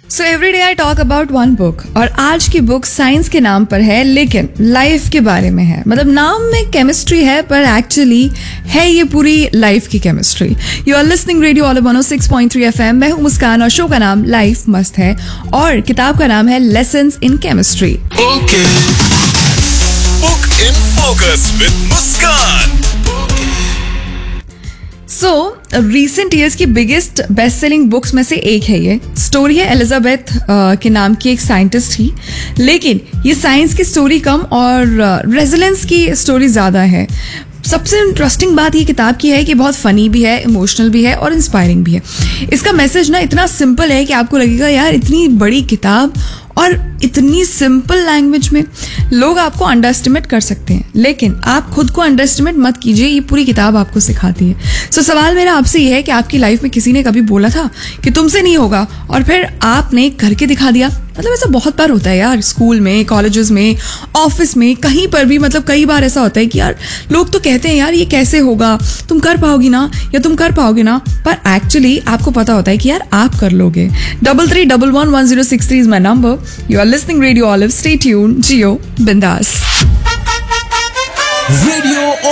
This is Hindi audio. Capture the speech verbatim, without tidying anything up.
So every day I talk about one book और आज की बुक साइंस के नाम पर है लेकिन लाइफ के बारे में है। मतलब नाम में केमिस्ट्री है पर एक्चुअली है ये पूरी लाइफ की chemistry. You are listening radio all one O six point three F M. मैं हूँ मुस्कान और शो का नाम लाइफ मस्त है और किताब का नाम है lessons in chemistry. Okay, book in focus with Muskan. So recent years की बिगेस्ट बेस्ट सेलिंग बुक्स में से एक है ये। स्टोरी है एलिजाबेथ के नाम की एक साइंटिस्ट थी, लेकिन ये साइंस की स्टोरी कम और रेजिलेंस की स्टोरी ज़्यादा है। सबसे इंटरेस्टिंग बात ये किताब की है कि बहुत फ़नी भी है, इमोशनल भी है और इंस्पायरिंग भी है। इसका मैसेज ना इतना सिंपल है कि आपको लगेगा यार इतनी बड़ी किताब और इतनी सिंपल लैंग्वेज में लोग आपको अंडर एस्टिमेट कर सकते हैं, लेकिन आप खुद को अंडर एस्टिमेट मत कीजिए, ये पूरी किताब आपको सिखाती है। सो so, सवाल मेरा आपसे ये है कि आपकी लाइफ में किसी ने कभी बोला था कि तुमसे नहीं होगा और फिर आपने करके दिखा दिया? मतलब ऐसा बहुत बार होता है यार, स्कूल में, कॉलेजेस में, ऑफिस में, कहीं पर भी। मतलब कई बार ऐसा होता है कि यार लोग तो कहते हैं यार ये कैसे होगा, तुम कर पाओगी ना या तुम कर पाओगे ना, पर एक्चुअली आपको पता होता है कि यार आप कर लोगे। Double three double one one zero six three is my number. You are listening radio olive. Stay tuned, जियो बिंदास। रेडियो